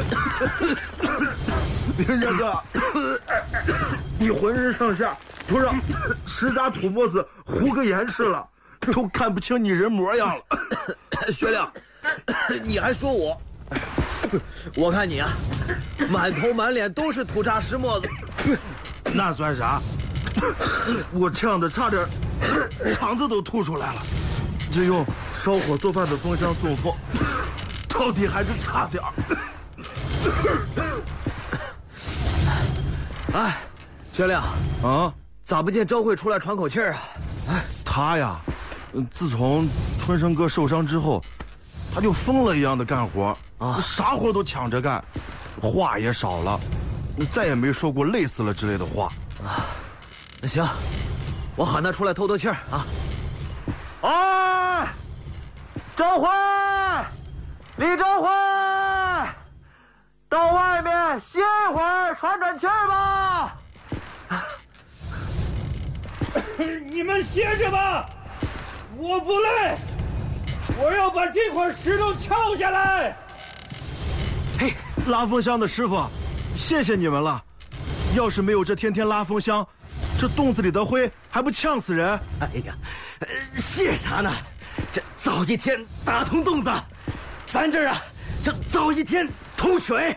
林大哥，你浑身上下都让石渣土沫子糊个严实了，都看不清你人模样了。 学亮，你还说我？我看你啊，满头满脸都是土渣石沫子。 那算啥？我呛得差点肠子都吐出来了。这用烧火做饭的风箱送风，到底还是差点儿。 哎，学亮啊， 咋不见周慧出来喘口气儿啊？ 哎，他呀，自从春生哥受伤之后，他就疯了一样的干活啊，啥活都抢着干，话也少了，再也没说过累死了之类的话啊。那行，我喊他出来透透气儿啊。 哎，周慧，李周慧，到外面歇一会儿，喘喘气儿吧。 你们歇着吧，我不累，我要把这块石头撬下来。 嘿，拉风箱的师傅，谢谢你们了。要是没有这天天拉风箱，这洞子里的灰还不呛死人？ 哎呀，谢啥呢？这早一天打通洞子，咱这儿啊，这早一天通水。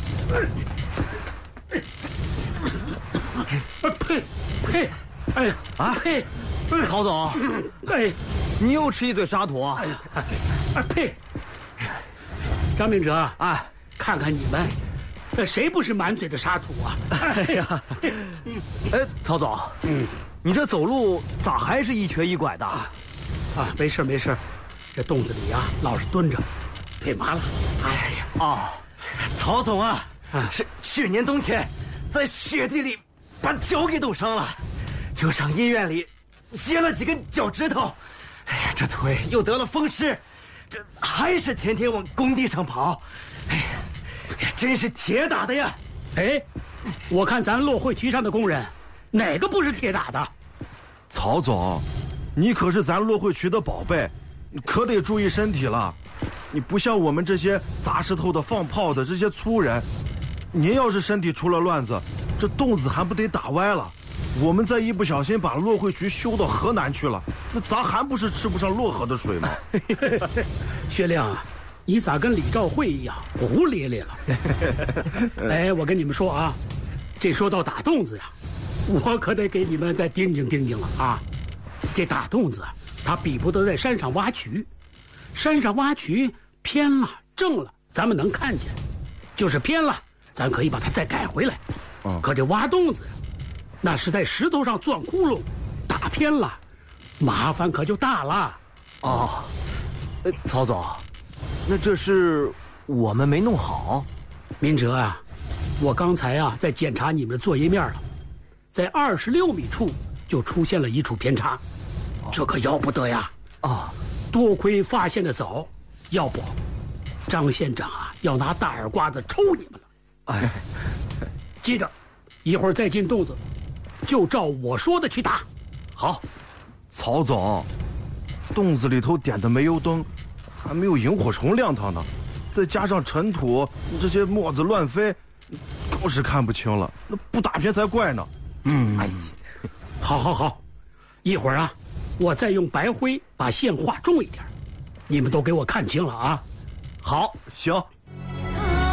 呸！哎呀啊！ 呸！ 曹总， 哎， 你又吃一嘴沙土啊！ 哎呀，呸！张明哲， 哎， 看看你们，谁不是满嘴的沙土啊？ 哎呀，哎，曹总，你这走路咋还是一瘸一拐的？ 啊，没事，这洞子里啊老是蹲着，腿麻了。哎呀， 哦，曹总啊，是去年冬天在雪地里把脚给冻伤了，又上医院里歇了几根脚趾头，哎呀，这腿又得了风湿，这还是天天往工地上跑，哎呀，真是铁打的呀！ 哎，我看咱落会区上的工人，哪个不是铁打的？ 曹总，你可是咱落会区的宝贝，你可得注意身体了。你不像我们这些砸石头的、放炮的这些粗人，您要是身体出了乱子，这洞子还不得打歪了？我们再一不小心把落会区修到河南去了，那咱还不是吃不上洛河的水吗？ 薛亮啊，你咋跟李兆会一样胡咧咧了？哎，我跟你们说啊，这说到打洞子呀，我可得给你们再叮咛叮咛了啊！这打洞子，它比不得在山上挖渠，山上挖渠偏了正了，咱们能看见；就是偏了，咱可以把它再改回来。可这挖洞子，那是在石头上钻窟窿，打偏了，麻烦可就大了。 哦，曹总，那这是我们没弄好。 明哲啊，我刚才啊在检查你们的作业面了，在26米处就出现了一处偏差，这可要不得呀！ 啊， 多亏发现的早，要不张县长啊要拿大耳刮子抽你们了。 哎， 记着，一会儿再进洞子，就照我说的去打。 好。 曹总，洞子里头点的煤油灯，还没有萤火虫亮堂呢，再加上尘土，这些沫子乱飞，更是看不清了。那不打偏才怪呢。 哎，好，一会儿啊，我再用白灰把线画重一点，你们都给我看清了啊。 好， 行。